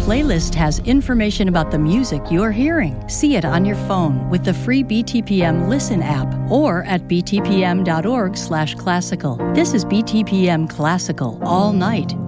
playlist has information about the music you're hearing. See it on your phone with the free BTPM Listen app or at btpm.org/classical. This is BTPM Classical all night